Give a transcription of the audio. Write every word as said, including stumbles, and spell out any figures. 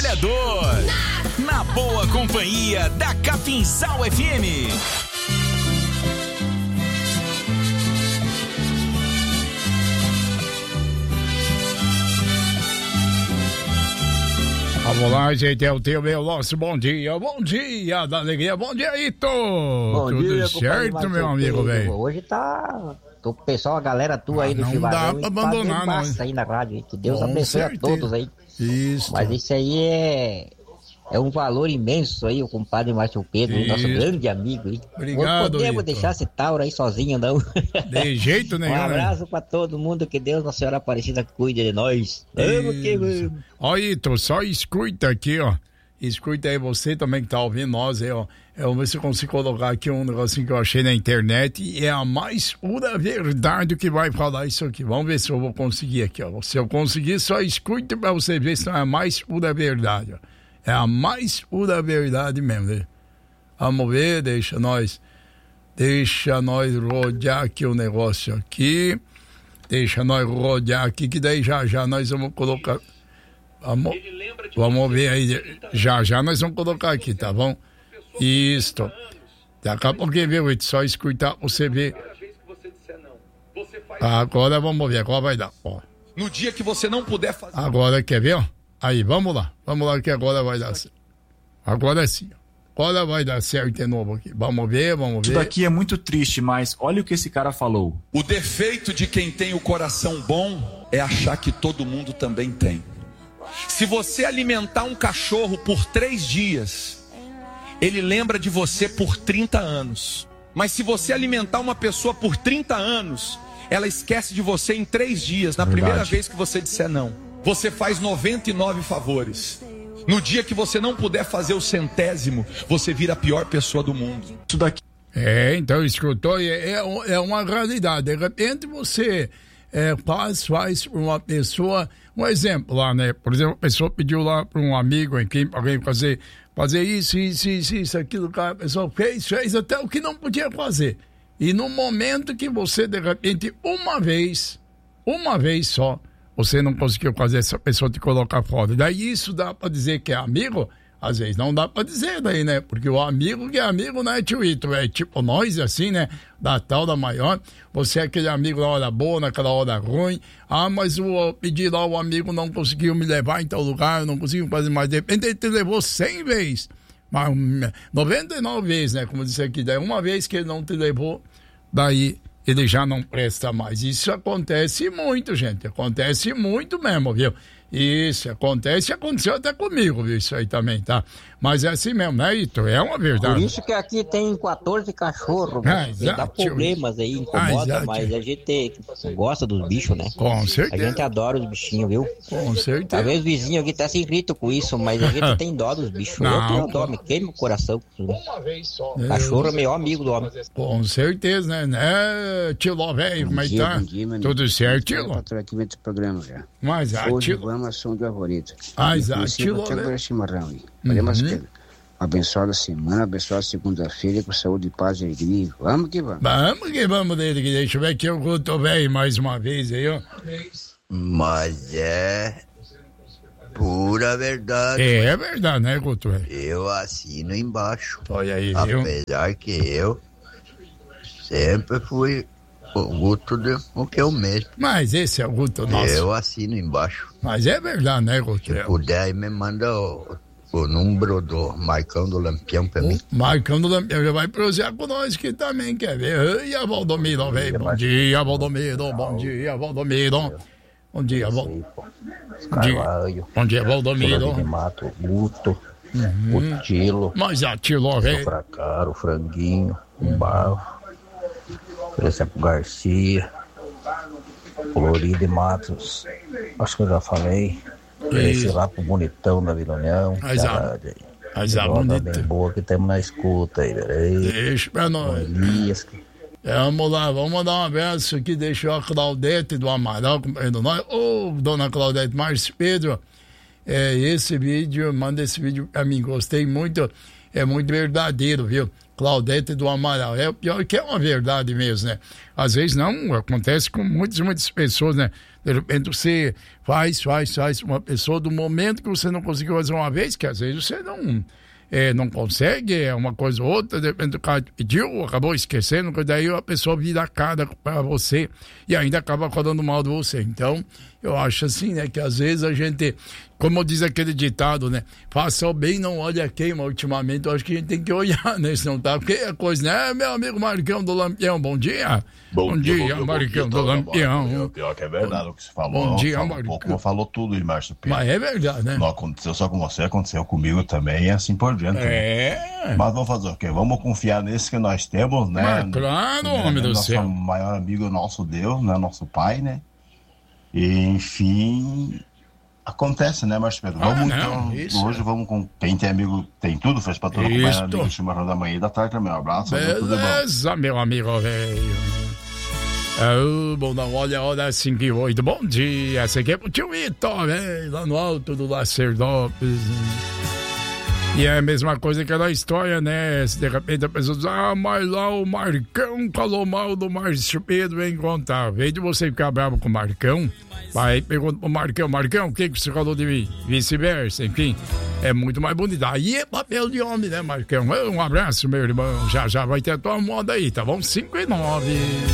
trabalhador. Na boa companhia da Capinzal F M. Vamos lá, gente, é o teu, meu, nosso bom dia, bom dia da alegria, bom dia, Ito! Bom Tudo dia, certo, meu amigo, velho? Hoje tá... O pessoal, a galera tua aí do Não Chivarão, dá pra abandonar, não. Massa aí na rádio, aí. Que Deus Com abençoe certeza. a todos aí. Isso. Mas isso aí é... É um valor imenso aí, o compadre Márcio Pedro, Isso. nosso grande amigo aí. Obrigado, Não podemos Ito. deixar esse Tauro aí sozinho, não. De jeito nenhum, Um né? abraço pra todo mundo, que Deus, Nossa Senhora Aparecida, cuide de nós. Vamos que vamos. Ó, Ito, só escuta aqui, ó. Escuta aí, você também que tá ouvindo nós aí, ó. Eu vou ver se eu consigo colocar aqui um negocinho que eu achei na internet e é a mais pura verdade que vai falar isso aqui. Vamos ver se eu vou conseguir aqui, ó. Se eu conseguir, só escute pra você ver se não é a mais pura verdade, ó. É a mais pura verdade mesmo, né? Vamos ver, deixa nós... Deixa nós rodear aqui o negócio aqui. Deixa nós rodear aqui, que daí já já nós vamos colocar... Vamos, vamos ver aí, já já nós vamos colocar aqui, tá bom? Isto. Daqui a pouquinho, viu, só escutar você ver. Agora vamos ver, agora vai dar, ó. No dia que você não puder fazer... Agora, quer ver, ó? Aí, vamos lá, vamos lá que agora vai dar certo. Agora sim, agora vai dar certo de novo aqui. Vamos ver, vamos ver. Isso daqui é muito triste, mas olha o que esse cara falou. O defeito de quem tem o coração bom é achar que todo mundo também tem. Se você alimentar um cachorro por três dias, ele lembra de você por trinta anos. Mas se você alimentar uma pessoa por trinta anos, ela esquece de você em três dias, na Verdade. primeira vez que você disser não. Você faz noventa e nove favores. No dia que você não puder fazer o centésimo, você vira a pior pessoa do mundo. Isso daqui... É, então escutou, é, é, é uma realidade. De repente você é, faz, faz para uma pessoa, um exemplo lá, né? Por exemplo, a pessoa pediu lá para um amigo aqui, para alguém fazer, fazer isso, isso, isso, isso, aquilo, cara, a pessoa fez, fez até o que não podia fazer. E no momento que você, de repente, uma vez, uma vez só, você não conseguiu fazer essa pessoa te colocar fora. Daí isso dá pra dizer que é amigo? Às vezes não dá pra dizer daí, né? Porque o amigo que é amigo não é tio Ito, é tipo nós, assim, né? Da tal, da maior. Você é aquele amigo na hora boa, naquela hora ruim. Ah, mas eu pedi lá, o amigo não conseguiu me levar em tal lugar, não conseguiu fazer mais. De repente ele te levou cem vezes. Mas noventa e nove vezes, né? Como disse aqui, daí uma vez que ele não te levou, daí... ele já não presta mais. Isso acontece muito, gente. Acontece muito mesmo, viu? Isso acontece, aconteceu até comigo, viu? Isso aí também, tá? Mas é assim mesmo, né, Ito? É uma verdade. Por isso que aqui tem quatorze cachorros. Ah, né? exato. Dá problemas aí, incomoda, Ah, exato. mas a gente gosta dos bichos, né? Com A certeza. gente adora os bichinhos, viu? Com certeza. Talvez o vizinho aqui tá se irrita com isso, mas a gente tem dó dos bichos. Não, Eu tenho com- dó, me queima o coração. Uma vez só. Cachorro é meu amigo do homem. Com certeza, né? né? Tilo, velho, como é que dia, tá? bom dia, meu Tudo amigo. certo, Eu Tilo? tô aqui vendo esse programa já. Mas a Hoje Tilo... vamos ação do favorito. Ah, exato. Tilo, Tilo, agora né? chimarrão aí. Olha, Uhum. mas que abençoada semana, abençoada segunda-feira, com saúde, paz e alegria. Vamos que vamos. Vamos que vamos dele, que deixa eu ver aqui o Guto velho mais uma vez aí, ó. Mas é pura verdade. É, é verdade, né, Guto velho? Eu assino embaixo. Olha aí, viu? Apesar que eu sempre fui o Guto de, o que eu mesmo. Mas esse é o Guto nosso. Eu assino embaixo. Mas é verdade, né, Guto? Se puder, aí me manda o, o número do Marcão do Lampião pra mim. Marcão do Lampião já vai prosear com nós que também quer ver. E a Valdomiro, velho. Bom dia, Valdomiro. Bom dia, Valdomiro. Bom dia, Valdomiro. Bom dia, Bom dia, Valdomiro. de Mato, Guto, Uhum. o Tilo, Mas a Tilo, o velho. Fracaro, o Franguinho, o Barro, por exemplo, Garcia, Colorido de Matos, acho que eu já falei. Esse lá pro bonitão da Vila União. Mas a- mas a bonita. bonita. Bem boa que temos na escuta aí, peraí. Deixa pra nós. Elias. É, vamos lá, vamos mandar um abraço aqui, deixa a Claudete do Amaral, companheiro nós. Ô, dona Claudete, Márcio Pedro, é, esse vídeo, manda esse vídeo pra mim, gostei muito. é muito verdadeiro, viu? Claudete do Amaral. É pior que é uma verdade mesmo, né? Às vezes não, acontece com muitas, muitas pessoas, né? De repente você faz, faz, faz uma pessoa do momento que você não conseguiu fazer uma vez, que às vezes você não, é, não consegue, é uma coisa ou outra, de repente o cara pediu, acabou esquecendo, que daí a pessoa vira a cara para você e ainda acaba falando mal de você. Então, eu acho assim, né? Que às vezes a gente, como diz aquele ditado, né? Faça o bem, não olhe a queima. Ultimamente, eu acho que a gente tem que olhar, né? Se não tá, porque é coisa, né? Meu amigo Marcão do Lampião, bom dia. Bom, bom dia, dia, bom, Marcão bom dia, do Lampião. Pior que é verdade bom, o que você falou. Bom dia, falou Marcão. Um pouco, não falou tudo aí, Márcio Pedro. Mas é verdade, né? Não aconteceu só com você, aconteceu comigo também e assim por diante. É. Né? Mas vamos fazer o quê? Vamos confiar nesse que nós temos, né? Mas claro, né? homem do Nosso céu. Nosso maior amigo, nosso Deus, né? Nosso Pai, né? E, enfim, acontece, né, Márcio Pedro? Vamos, ah, não, então, hoje vamos com quem tem amigo, tem tudo, faz pra todo mundo, amigo, chimarrão da manhã e da tarde também. Um abraço, beleza, meu amigo velho. Oh, bom, não, olha, olha, cinco e oito, bom dia, esse aqui é pro tio Ito, velho, lá no alto do Lacerdópolis. E é a mesma coisa que na história, né? Se de repente a pessoa diz, ah, mas lá o Marcão falou mal do Márcio Pedro, vem contar. Em vez de você ficar bravo com o Marcão, vai pergunta pro Marcão, Marcão, o que, que você falou de mim? Vice-versa, enfim, é muito mais bonito. Aí é papel de homem, né, Marcão? Um abraço, meu irmão. Já já vai ter a tua moda aí, tá bom? cinco e nove.